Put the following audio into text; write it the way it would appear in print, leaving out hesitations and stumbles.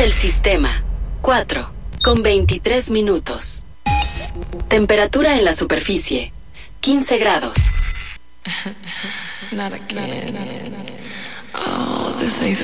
del sistema, 4:23. Temperatura en la superficie, 15 grados. Not again. Oh, this ain't